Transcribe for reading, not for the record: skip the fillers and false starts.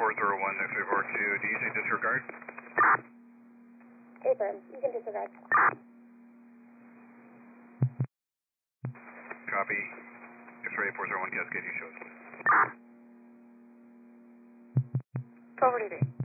401, X-ray 42, do you say disregard? Affirm, you can disregard. Copy. X-ray 401, cascading shows. 443.